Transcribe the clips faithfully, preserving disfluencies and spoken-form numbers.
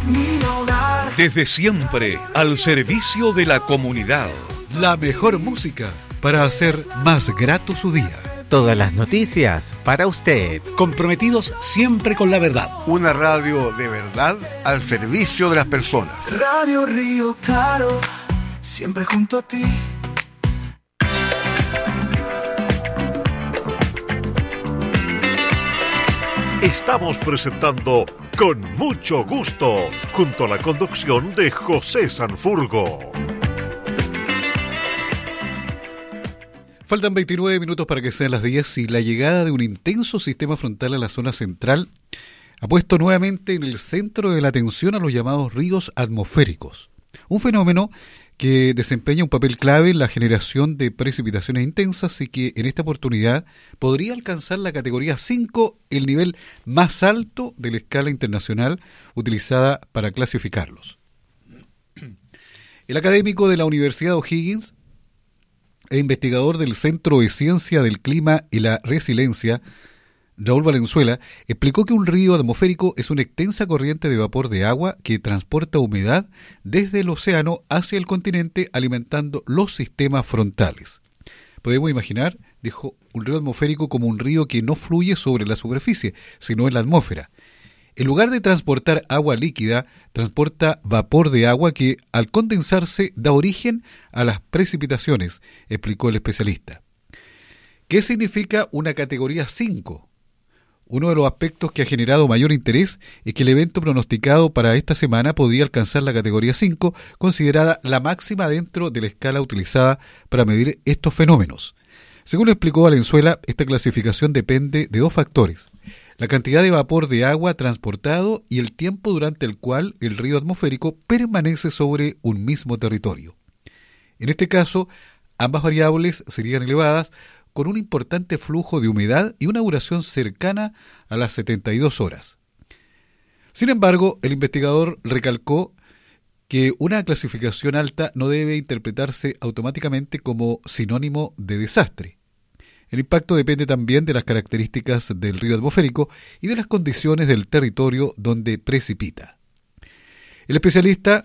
mi hogar. Desde siempre, al servicio de la comunidad. La mejor música para hacer más grato su día. Todas las noticias para usted. Comprometidos siempre con la verdad. Una radio de verdad al servicio de las personas. Radio Río Claro, siempre junto a ti. Estamos presentando Con Mucho Gusto, junto a la conducción de José Sanfurgo. Faltan veintinueve minutos para que sean las diez y la llegada de un intenso sistema frontal a la zona central ha puesto nuevamente en el centro de la atención a los llamados ríos atmosféricos. Un fenómeno que desempeña un papel clave en la generación de precipitaciones intensas y que en esta oportunidad podría alcanzar la categoría cinco, el nivel más alto de la escala internacional utilizada para clasificarlos. El académico de la Universidad de O'Higgins e investigador del Centro de Ciencia del Clima y la Resiliencia, Raúl Valenzuela, explicó que un río atmosférico es una extensa corriente de vapor de agua que transporta humedad desde el océano hacia el continente, alimentando los sistemas frontales. Podemos imaginar, dijo, un río atmosférico como un río que no fluye sobre la superficie, sino en la atmósfera. En lugar de transportar agua líquida, transporta vapor de agua que, al condensarse, da origen a las precipitaciones, explicó el especialista. ¿Qué significa una categoría cinco? Uno de los aspectos que ha generado mayor interés es que el evento pronosticado para esta semana podría alcanzar la categoría cinco, considerada la máxima dentro de la escala utilizada para medir estos fenómenos. Según lo explicó Valenzuela, esta clasificación depende de dos factores: la cantidad de vapor de agua transportado y el tiempo durante el cual el río atmosférico permanece sobre un mismo territorio. En este caso, ambas variables serían elevadas con un importante flujo de humedad y una duración cercana a las setenta y dos horas. Sin embargo, el investigador recalcó que una clasificación alta no debe interpretarse automáticamente como sinónimo de desastre. El impacto depende también de las características del río atmosférico y de las condiciones del territorio donde precipita. El especialista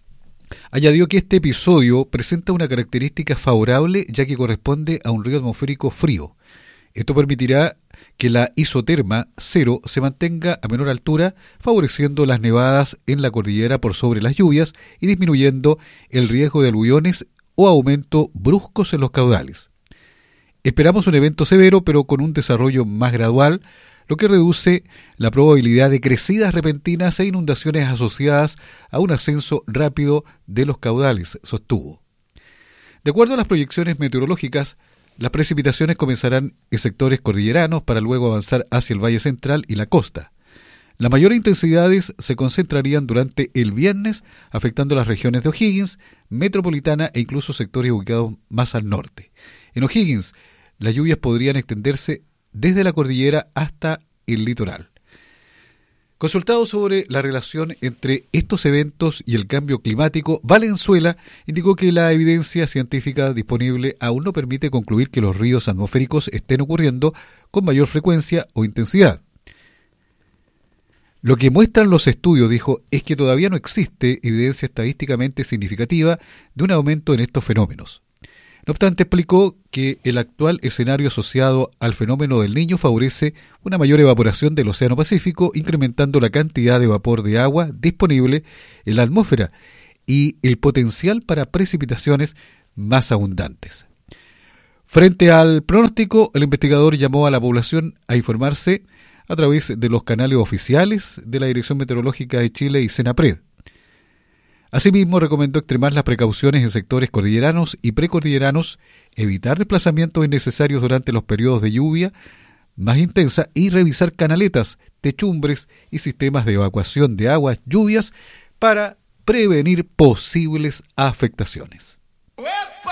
añadió que este episodio presenta una característica favorable ya que corresponde a un río atmosférico frío. Esto permitirá que la isoterma cero se mantenga a menor altura, favoreciendo las nevadas en la cordillera por sobre las lluvias y disminuyendo el riesgo de aluviones o aumento bruscos en los caudales. Esperamos un evento severo, pero con un desarrollo más gradual, lo que reduce la probabilidad de crecidas repentinas e inundaciones asociadas a un ascenso rápido de los caudales, sostuvo. De acuerdo a las proyecciones meteorológicas, las precipitaciones comenzarán en sectores cordilleranos para luego avanzar hacia el Valle Central y la costa. Las mayores intensidades se concentrarían durante el viernes, afectando las regiones de O'Higgins, Metropolitana e incluso sectores ubicados más al norte. En O'Higgins, las lluvias podrían extenderse desde la cordillera hasta el litoral. Consultado sobre la relación entre estos eventos y el cambio climático, Valenzuela indicó que la evidencia científica disponible aún no permite concluir que los ríos atmosféricos estén ocurriendo con mayor frecuencia o intensidad. Lo que muestran los estudios, dijo, es que todavía no existe evidencia estadísticamente significativa de un aumento en estos fenómenos. No obstante, explicó que el actual escenario asociado al fenómeno del Niño favorece una mayor evaporación del Océano Pacífico, incrementando la cantidad de vapor de agua disponible en la atmósfera y el potencial para precipitaciones más abundantes. Frente al pronóstico, el investigador llamó a la población a informarse a través de los canales oficiales de la Dirección Meteorológica de Chile y CENAPRED. Asimismo, recomendó extremar las precauciones en sectores cordilleranos y precordilleranos, evitar desplazamientos innecesarios durante los periodos de lluvia más intensa y revisar canaletas, techumbres y sistemas de evacuación de aguas lluvias para prevenir posibles afectaciones.